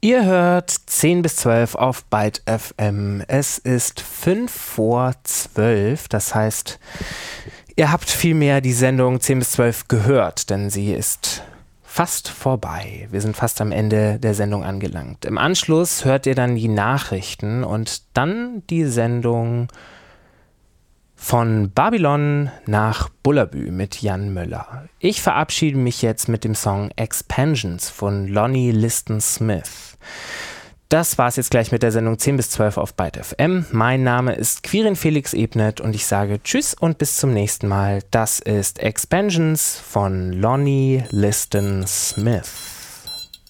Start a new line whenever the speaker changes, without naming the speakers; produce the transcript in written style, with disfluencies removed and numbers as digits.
Ihr hört 10 bis 12 auf Byte FM. Es ist 5 vor 12, das heißt, ihr habt vielmehr die Sendung 10 bis 12 gehört, denn sie ist fast vorbei. Wir sind fast am Ende der Sendung angelangt. Im Anschluss hört ihr dann die Nachrichten und dann die Sendung von Babylon nach Bullabü mit Jan Möller. Ich verabschiede mich jetzt mit dem Song Expansions von Lonnie Liston Smith. Das war's jetzt gleich mit der Sendung 10 bis 12 auf Byte FM. Mein Name ist Quirin Felix Ebnet und ich sage Tschüss und bis zum nächsten Mal. Das ist Expansions von Lonnie Liston Smith.